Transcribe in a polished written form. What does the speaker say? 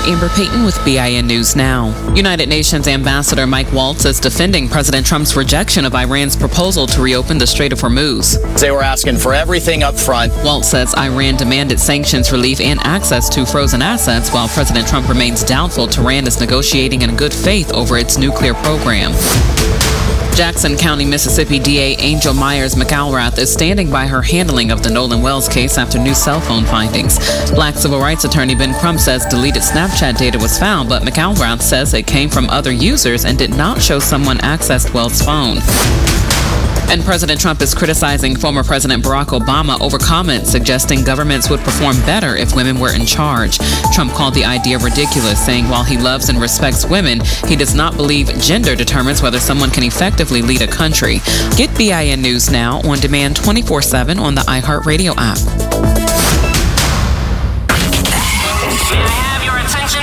Amber Payton with BIN News Now. United Nations Ambassador Mike Waltz is defending President Trump's rejection of Iran's proposal to reopen the Strait of Hormuz. They were asking for everything up front. Waltz says Iran demanded sanctions relief and access to frozen assets, while President Trump remains doubtful Tehran is negotiating in good faith over its nuclear program. Jackson County, Mississippi DA Angel Myers McElrath is standing by her handling of the Nolan Wells case after new cell phone findings. Black civil rights attorney Ben Crump says deleted Snapchat data was found, but McElrath says it came from other users and did not show someone accessed Wells' phone. And President Trump is criticizing former President Barack Obama over comments suggesting governments would perform better if women were in charge. Trump called the idea ridiculous, saying while he loves and respects women, he does not believe gender determines whether someone can effectively lead a country. Get BIN News Now on demand 24/7 on the iHeartRadio app.